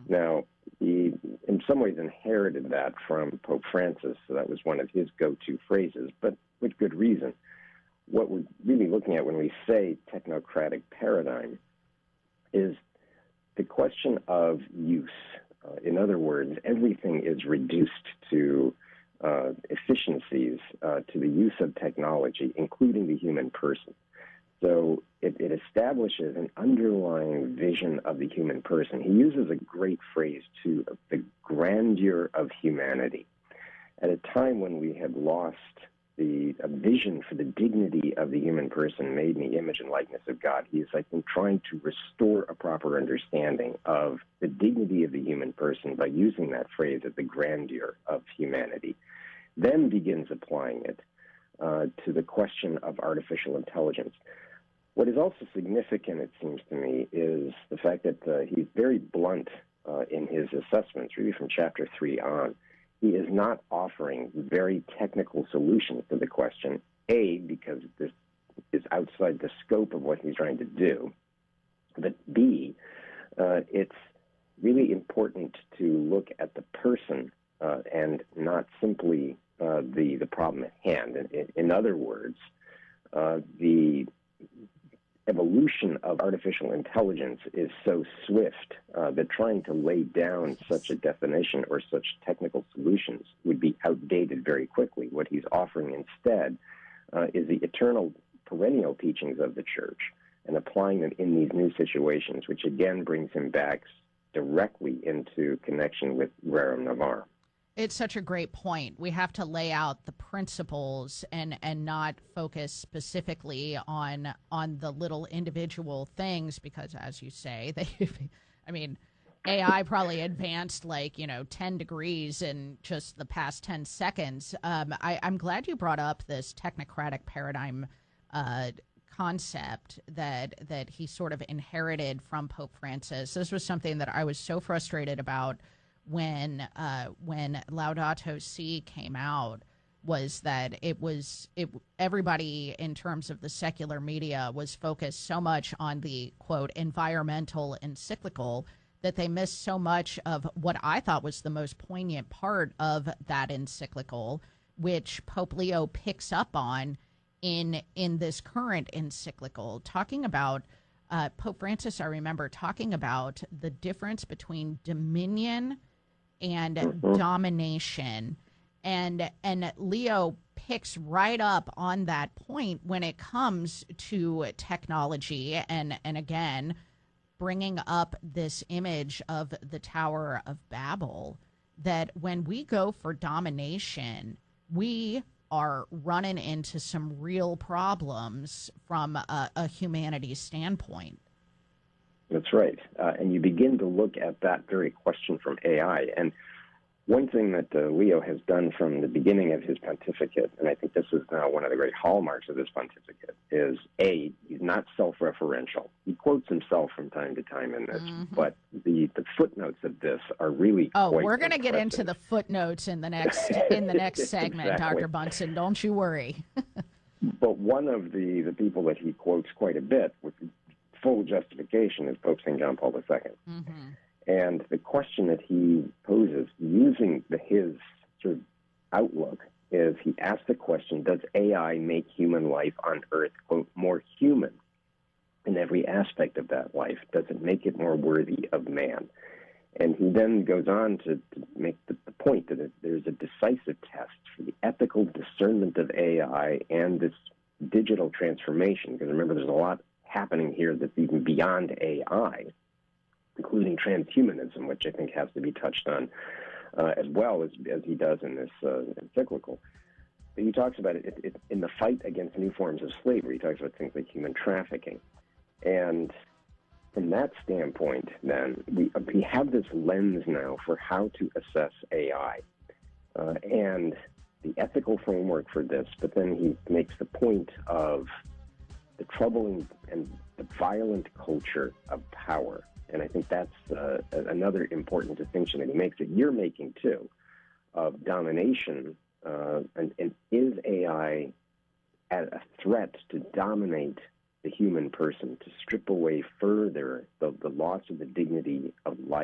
Now, he in some ways inherited that from Pope Francis, so that was one of his go-to phrases, but with good reason. What we're really looking at when we say technocratic paradigm is the question of use. In other words, everything is reduced to efficiencies, to the use of technology, including the human person. So it establishes an underlying vision of the human person. He uses a great phrase, too, of the grandeur of humanity. At a time when we had lost a vision for the dignity of the human person made in the image and likeness of God, he is, I think, trying to restore a proper understanding of the dignity of the human person by using that phrase of the grandeur of humanity. Then begins applying it to the question of artificial intelligence. What is also significant, it seems to me, is the fact that he's very blunt in his assessments, really from chapter 3 on. He is not offering very technical solutions to the question, A, because this is outside the scope of what he's trying to do, but B, it's really important to look at the person and not simply the problem at hand. In other words, the evolution of artificial intelligence is so swift that trying to lay down such a definition or such technical solutions would be outdated very quickly. What he's offering instead is the eternal, perennial teachings of the Church and applying them in these new situations, which again brings him back directly into connection with Rerum Novarum. It's such a great point. We have to lay out the principles and not focus specifically on the little individual things because, as you say, AI probably advanced 10 degrees in just the past 10 seconds. I'm glad you brought up this technocratic paradigm concept that he sort of inherited from Pope Francis. This was something that I was so frustrated about when Laudato Si came out, was that everybody in terms of the secular media was focused so much on the quote environmental encyclical that they missed so much of what I thought was the most poignant part of that encyclical, which Pope Leo picks up on in this current encyclical, talking about Pope Francis. I remember talking about the difference between dominion and domination, and Leo picks right up on that point when it comes to technology, and again bringing up this image of the Tower of Babel, that when we go for domination, we are running into some real problems from a humanities standpoint. That's right. And you begin to look at that very question from AI. And one thing that Leo has done from the beginning of his pontificate, and I think this is now one of the great hallmarks of his pontificate, is A, he's not self-referential. He quotes himself from time to time in this, but the footnotes of this are really quite we're going to get impressive. into the footnotes in the next segment, Exactly. Dr. Bunson. Don't you worry. But one of the people that he quotes quite a bit with full justification is Pope St. John Paul II. And the question that he poses using his sort of outlook is he asks the question, does AI make human life on Earth, quote, more human in every aspect of that life? Does it make it more worthy of man? And he then goes on to make the point that there's a decisive test for the ethical discernment of AI and this digital transformation. Because remember, there's a lot happening here that's even beyond AI, including transhumanism, which I think has to be touched on as well as he does in this encyclical. But he talks about it in the fight against new forms of slavery. He talks about things like human trafficking. And from that standpoint, then, we have this lens now for how to assess AI and the ethical framework for this. But then he makes the point of the troubling and the violent culture of power. And I think that's another important distinction that he makes, that you're making too, of domination. And is AI a threat to dominate the human person, to strip away further the loss of the dignity of life?